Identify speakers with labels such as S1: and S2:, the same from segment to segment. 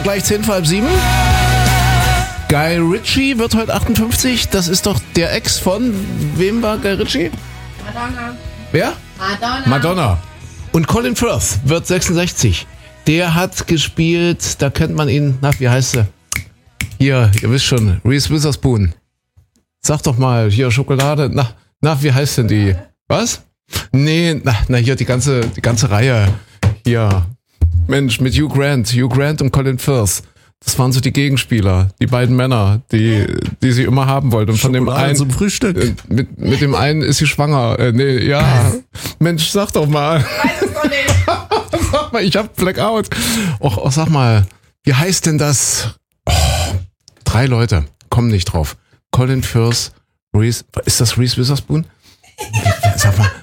S1: gleich 10:07. Guy Ritchie wird heute 58. Das ist doch der Ex von, wem war Guy Ritchie?
S2: Madonna.
S1: Wer? Madonna. Und Colin Firth wird 66. Der hat gespielt, da kennt man ihn, wie heißt sie? Hier, ihr wisst schon, Reese Witherspoon. Sag doch mal, hier Schokolade. Wie heißt denn die? Was? Nee, hier die ganze Reihe. Hier, Mensch, mit Hugh Grant und Colin Firth. Das waren so die Gegenspieler, die beiden Männer, die sie immer haben wollten. Und von dem einen
S3: zum Frühstück.
S1: Mit dem einen ist sie schwanger. Mensch, sag doch mal.
S2: Weiß es doch nicht.
S1: Sag mal, ich hab Blackout. Och, sag mal, wie heißt denn das? 3 Leute, kommen nicht drauf. Colin Firth, Reese, ist das Reese Witherspoon? Sag mal,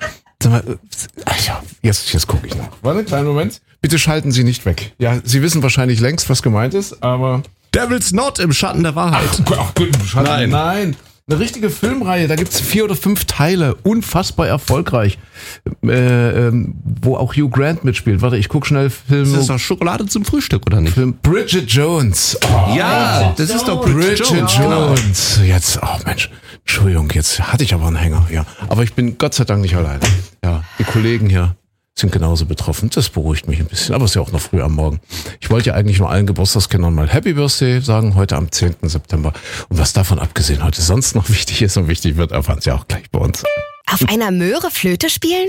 S1: jetzt gucke ich noch. Warte, kleinen Moment. Bitte schalten Sie nicht weg. Ja, Sie wissen wahrscheinlich längst, was gemeint ist, aber...
S3: Devil's Knot im Schatten der Wahrheit.
S1: Ach gut, Nein. Eine richtige Filmreihe, da gibt's 4 oder 5 Teile, unfassbar erfolgreich, wo auch Hugh Grant mitspielt. Warte, ich guck schnell Film.
S3: Ist das doch Schokolade zum Frühstück, oder nicht?
S1: Film Bridget Jones. Oh,
S3: ja, das ist doch Bridget Jones.
S1: Genau. Jetzt, Mensch, Entschuldigung, jetzt hatte ich aber einen Hänger. Ja, aber ich bin Gott sei Dank nicht alleine. Ja, die Kollegen hier sind genauso betroffen. Das beruhigt mich ein bisschen, aber es ist ja auch noch früh am Morgen. Ich wollte ja eigentlich nur allen Geburtstagskindern mal Happy Birthday sagen, heute am 10. September. Und was davon abgesehen heute sonst noch wichtig ist und wichtig wird, erfahren Sie auch gleich bei uns.
S4: Auf einer Möhre Flöte spielen?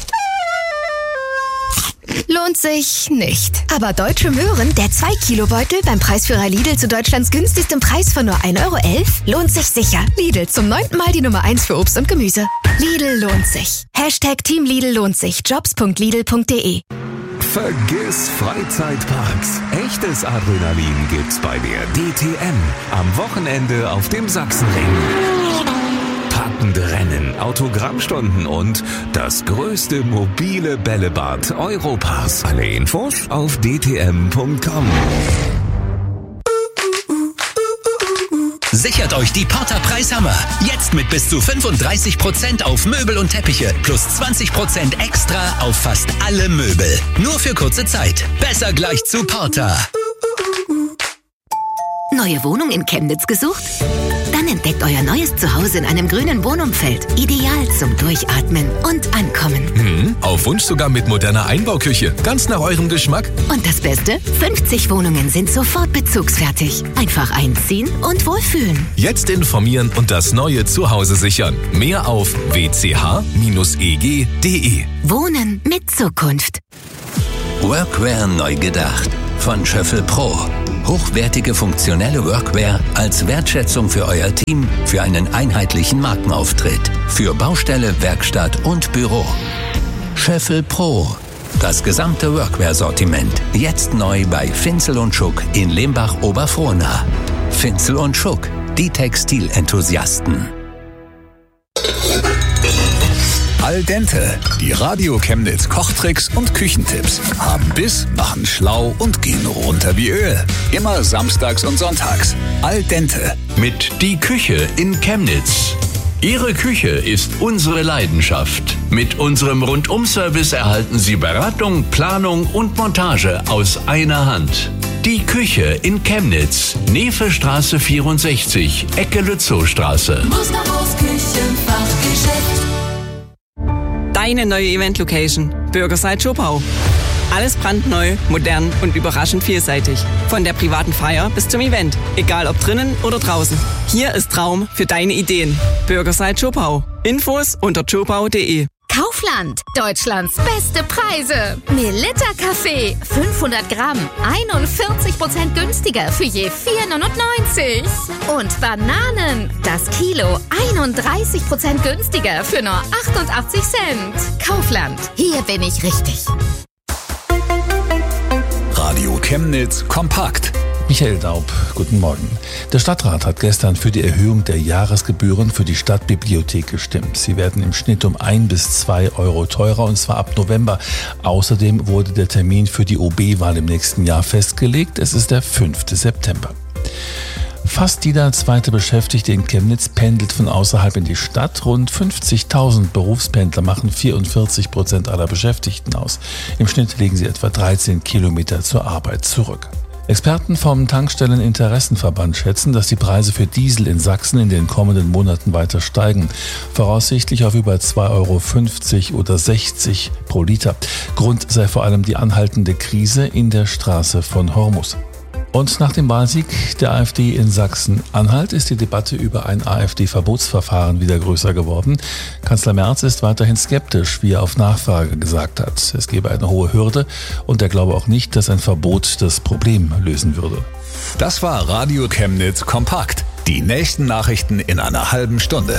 S4: Lohnt sich nicht. Aber Deutsche Möhren, der 2-Kilo-Beutel beim Preisführer Lidl zu Deutschlands günstigstem Preis von nur 1,11 € lohnt sich sicher. Lidl, zum 9. Mal die Nummer 1 für Obst und Gemüse. Lidl lohnt sich. #Team Lidl lohnt sich. Jobs.lidl.de.
S5: Vergiss Freizeitparks. Echtes Adrenalin gibt's bei der DTM. Am Wochenende auf dem Sachsenring. Packende Rennen, Autogrammstunden und das größte mobile Bällebad Europas. Alle Infos auf dtm.com.
S6: Sichert euch die Porter Preishammer. Jetzt mit bis zu 35% auf Möbel und Teppiche plus 20% extra auf fast alle Möbel. Nur für kurze Zeit. Besser gleich zu Porter.
S4: Neue Wohnung in Chemnitz gesucht? Dann entdeckt euer neues Zuhause in einem grünen Wohnumfeld. Ideal zum Durchatmen und Ankommen.
S7: Auf Wunsch sogar mit moderner Einbauküche. Ganz nach eurem Geschmack.
S4: Und das Beste? 50 Wohnungen sind sofort bezugsfertig. Einfach einziehen und wohlfühlen.
S7: Jetzt informieren und das neue Zuhause sichern. Mehr auf wch-eg.de.
S4: Wohnen mit Zukunft.
S6: Workwear neu gedacht. Von Schöffel Pro. Hochwertige funktionelle Workwear als Wertschätzung für euer Team, für einen einheitlichen Markenauftritt, für Baustelle, Werkstatt und Büro. Schöffel Pro. Das gesamte Workwear-Sortiment. Jetzt neu bei Finzel und Schuck in Lembach-Oberfrohna. Finzel und Schuck, die Textilenthusiasten.
S8: Al dente, die Radio Chemnitz Kochtricks und Küchentipps. Haben Biss, machen schlau und gehen runter wie Öl. Immer samstags und sonntags. Al dente.
S9: Mit Die Küche in Chemnitz. Ihre Küche ist unsere Leidenschaft. Mit unserem Rundum-Service erhalten Sie Beratung, Planung und Montage aus einer Hand. Die Küche in Chemnitz. Nevestraße 64, Ecke Lützowstraße.
S10: Musterhaus Küchenfachgeschäft.
S11: Deine neue Event-Location. Bürgerside Schopau. Alles brandneu, modern und überraschend vielseitig. Von der privaten Feier bis zum Event. Egal ob drinnen oder draußen. Hier ist Raum für deine Ideen. Bürgerside Schopau. Infos unter schopau.de.
S12: Kaufland. Deutschlands beste Preise. Melitta Kaffee. 500 Gramm. 41% günstiger für je 4,99 €. Und Bananen. Das Kilo. 31% günstiger für nur 88 Cent. Kaufland. Hier bin ich richtig.
S8: Radio Chemnitz kompakt.
S13: Michael Daub, guten Morgen. Der Stadtrat hat gestern für die Erhöhung der Jahresgebühren für die Stadtbibliothek gestimmt. Sie werden im Schnitt um 1 bis 2 € teurer, und zwar ab November. Außerdem wurde der Termin für die OB-Wahl im nächsten Jahr festgelegt. Es ist der 5. September. Fast jeder zweite Beschäftigte in Chemnitz pendelt von außerhalb in die Stadt. Rund 50.000 Berufspendler machen 44% aller Beschäftigten aus. Im Schnitt legen sie etwa 13 Kilometer zur Arbeit zurück. Experten vom Tankstelleninteressenverband schätzen, dass die Preise für Diesel in Sachsen in den kommenden Monaten weiter steigen. Voraussichtlich auf über 2,50 € oder 60 pro Liter. Grund sei vor allem die anhaltende Krise in der Straße von Hormuz. Und nach dem Wahlsieg der AfD in Sachsen-Anhalt ist die Debatte über ein AfD-Verbotsverfahren wieder größer geworden. Kanzler Merz ist weiterhin skeptisch, wie er auf Nachfrage gesagt hat. Es gebe eine hohe Hürde und er glaube auch nicht, dass ein Verbot das Problem lösen würde.
S8: Das war Radio Chemnitz kompakt. Die nächsten Nachrichten in einer halben Stunde.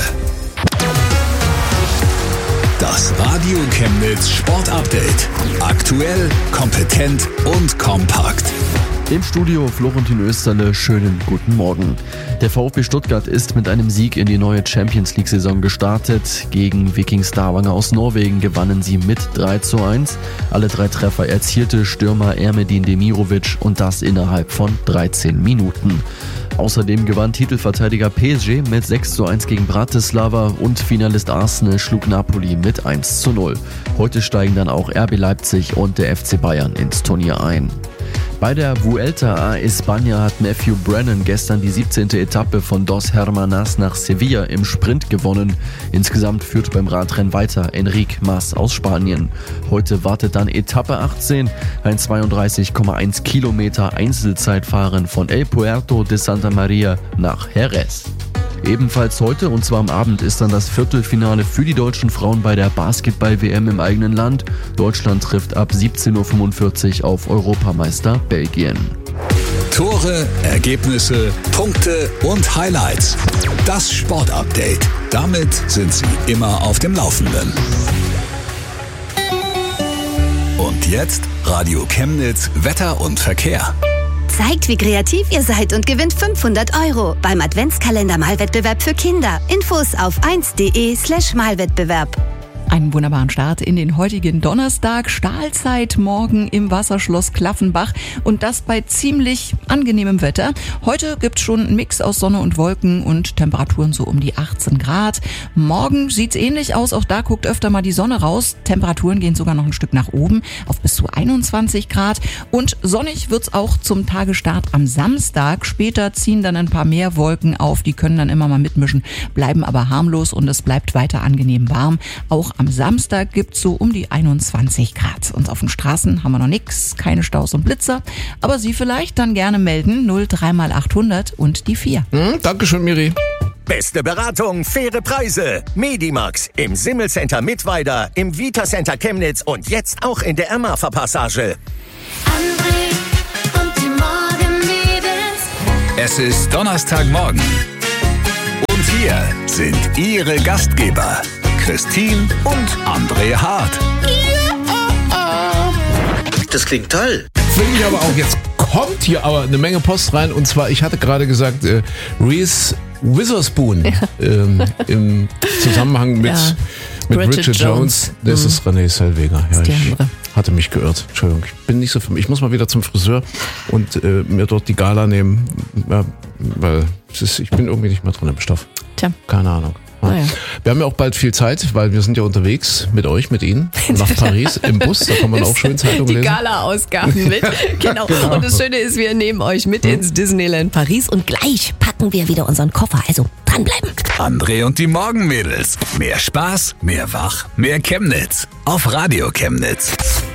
S8: Das Radio Chemnitz Sport Update. Aktuell, kompetent und kompakt.
S14: Im Studio Florentin Österle, schönen guten Morgen. Der VfB Stuttgart ist mit einem Sieg in die neue Champions-League-Saison gestartet. Gegen Viking Stavanger aus Norwegen gewannen sie mit 3:1. Alle 3 Treffer erzielte Stürmer Ermedin Demirovic und das innerhalb von 13 Minuten. Außerdem gewann Titelverteidiger PSG mit 6:1 gegen Bratislava und Finalist Arsenal schlug Napoli mit 1:0. Heute steigen dann auch RB Leipzig und der FC Bayern ins Turnier ein. Bei der Vuelta a España hat Matthew Brennan gestern die 17. Etappe von Dos Hermanas nach Sevilla im Sprint gewonnen. Insgesamt führt beim Radrennen weiter Enric Mas aus Spanien. Heute wartet dann Etappe 18, ein 32,1 Kilometer Einzelzeitfahren von El Puerto de Santa Maria nach Jerez. Ebenfalls heute, und zwar am Abend, ist dann das Viertelfinale für die deutschen Frauen bei der Basketball-WM im eigenen Land. Deutschland trifft ab 17:45 Uhr auf Europameister Belgien.
S8: Tore, Ergebnisse, Punkte und Highlights. Das Sportupdate. Damit sind Sie immer auf dem Laufenden. Und jetzt Radio Chemnitz Wetter und Verkehr.
S15: Zeigt, wie kreativ ihr seid und gewinnt 500 € beim Adventskalender-Malwettbewerb für Kinder. Infos auf 1.de/Malwettbewerb.
S16: Einen wunderbaren Start in den heutigen Donnerstag. Stahlzeit morgen im Wasserschloss Klaffenbach und das bei ziemlich angenehmem Wetter. Heute gibt's schon einen Mix aus Sonne und Wolken und Temperaturen so um die 18 Grad. Morgen sieht's ähnlich aus. Auch da guckt öfter mal die Sonne raus. Temperaturen gehen sogar noch ein Stück nach oben auf bis zu 21 Grad. Und sonnig wird's auch zum Tagestart am Samstag. Später ziehen dann ein paar mehr Wolken auf. Die können dann immer mal mitmischen, bleiben aber harmlos und es bleibt weiter angenehm warm. Auch am Samstag gibt's so um die 21 Grad. Und auf den Straßen haben wir noch nix, keine Staus und Blitzer. Aber Sie vielleicht dann gerne melden, 03x800 und die 4.
S1: Dankeschön, Miri.
S17: Beste Beratung, faire Preise. Medimax im Simmelcenter Mittweida, im Vita Center Chemnitz und jetzt auch in der Ermafer-Passage.
S10: André und die Morgenmädels.
S8: Es ist Donnerstagmorgen. Und hier sind Ihre Gastgeber, Christine und André Hart.
S1: Das klingt toll. Finde ich aber auch. Jetzt kommt hier aber eine Menge Post rein. Und zwar, ich hatte gerade gesagt, Reese Witherspoon im Zusammenhang mit Bridget Jones. Das ist Renée Zellweger. Ja, ich hatte mich geirrt. Entschuldigung, ich bin nicht so für mich. Ich muss mal wieder zum Friseur und mir dort die Gala nehmen, weil ich bin irgendwie nicht mehr drin im Stoff.
S16: Tja.
S1: Keine Ahnung. Ja. Wir haben ja auch bald viel Zeit, weil wir sind ja unterwegs mit euch, mit Ihnen, nach Paris im Bus. Da kann man auch schön Zeitung lesen.
S18: Die Gala-Ausgaben mit. Genau. Und das Schöne ist, wir nehmen euch mit ins Disneyland Paris und gleich packen wir wieder unseren Koffer. Also dranbleiben.
S8: André und die Morgenmädels. Mehr Spaß, mehr Wach, mehr Chemnitz. Auf Radio Chemnitz.